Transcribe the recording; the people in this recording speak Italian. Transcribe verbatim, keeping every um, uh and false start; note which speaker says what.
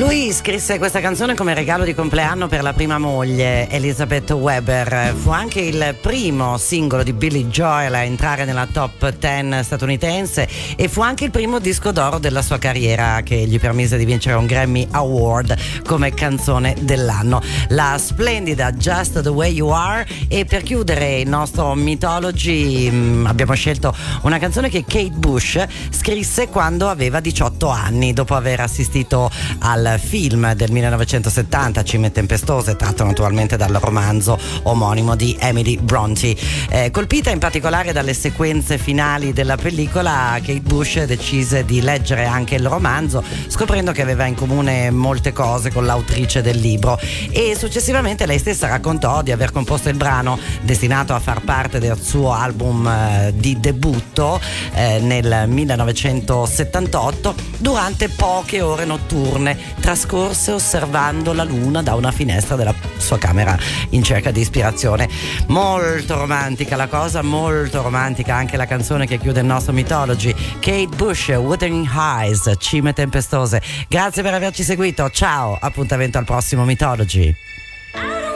Speaker 1: Lui scrisse questa canzone come regalo di compleanno per la prima moglie, Elizabeth Weber. Fu anche il primo singolo di Billy Joel a entrare nella top dieci statunitense e fu anche il primo disco d'oro della sua carriera, che gli permise di vincere un Grammy Award come canzone dell'anno. La splendida Just the Way You Are. E per chiudere il nostro Mythology mh, abbiamo scelto una canzone che Kate Bush scrisse quando aveva diciotto anni, dopo aver assistito al film del millenovecentosettanta Cime tempestose, tratto naturalmente dal romanzo omonimo di Emily Bronte. Eh, colpita in particolare dalle sequenze finali della pellicola, Kate Bush decise di leggere anche il romanzo, scoprendo che aveva in comune molte cose con l'autrice del libro, e successivamente lei stessa raccontò di aver composto il brano destinato a far parte del suo album eh, di debutto eh, nel millenovecentosettantotto durante poche ore notturne trascorse osservando la luna da una finestra della sua camera in cerca di ispirazione. Molto romantica la cosa, molto romantica anche la canzone che chiude il nostro Mythology, Kate Bush, Wuthering Heights, Cime tempestose. Grazie per averci seguito, ciao, appuntamento al prossimo Mythology.